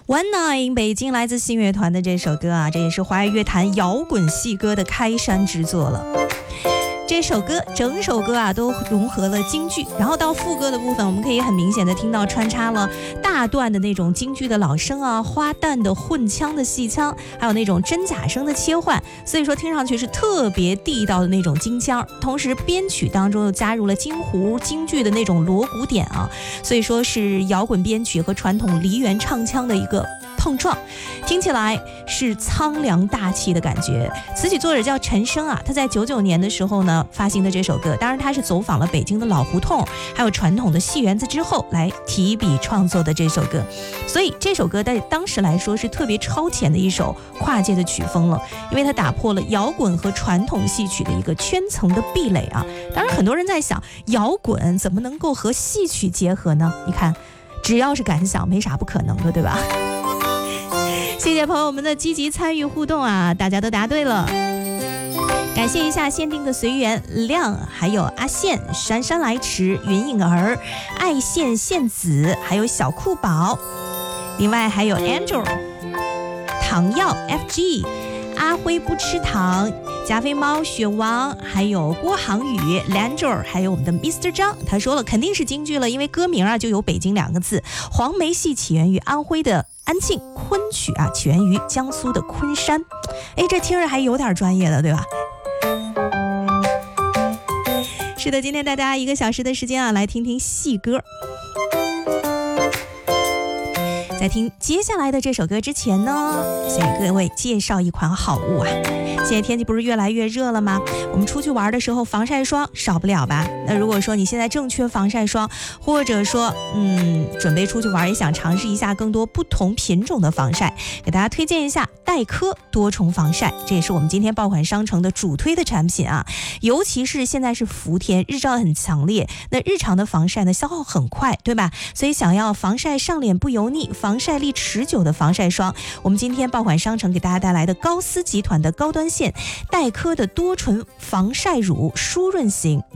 One Nine 北京来自信乐团的这首歌啊，这也是华语乐坛摇滚系歌的开山之作了。这首歌整首歌啊都融合了京剧，然后到副歌的部分，我们可以很明显的听到穿插了大段的那种京剧的老生啊，花旦的混腔的戏腔，还有那种真假声的切换，所以说听上去是特别地道的那种京腔。同时编曲当中又加入了京胡京剧的那种锣鼓点啊，所以说是摇滚编曲和传统梨园唱腔的一个碰撞，听起来是苍凉大气的感觉。词曲作者叫陈升啊，他在99年的时候呢发行的这首歌，当然他是走访了北京的老胡同还有传统的戏园子之后来提笔创作的这首歌，所以这首歌在当时来说是特别超前的一首跨界的曲风了，因为它打破了摇滚和传统戏曲的一个圈层的壁垒啊。当然很多人在想，摇滚怎么能够和戏曲结合呢？你看只要是敢想，没啥不可能的，对吧？谢谢朋友们的积极参与互动啊，大家都答对了。感谢一下限定的随缘亮，还有阿宪、姗姗来迟、云影儿、爱线线子，还有小酷宝，另外还有 Angel、糖药 FG、阿辉不吃糖、加菲猫、雪王，还有郭航宇、Langer， 还有我们的 Mr. 张，他说了肯定是京剧了，因为歌名啊就有北京2个字。黄梅戏起源于安徽的安庆，昆曲啊起源于江苏的昆山。哎，这听着还有点专业的，对吧？是的，今天带大家1个小时的时间啊，来听听戏歌。在听接下来的这首歌之前呢，先给各位介绍一款好物啊。现在天气不是越来越热了吗？我们出去玩的时候防晒霜少不了吧。那如果说你现在正缺防晒霜，或者说准备出去玩也想尝试一下更多不同品种的防晒，给大家推荐一下黛珂多重防晒，这也是我们今天爆款商城的主推的产品啊。尤其是现在是伏天，日照很强烈，那日常的防晒呢消耗很快，对吧？所以想要防晒上脸不油腻，防晒力持久的防晒霜，我们今天爆款商城给大家带来的高丝集团的高端线黛珂的多醇防晒乳，舒润型